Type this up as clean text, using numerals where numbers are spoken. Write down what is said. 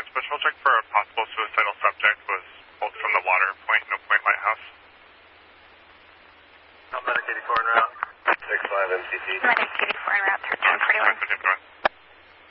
Special check for a possible suicidal subject was pulled from the water point, No Point Lighthouse. Medic 84 en route. 65 MCT. Medic 84 en route, 1341.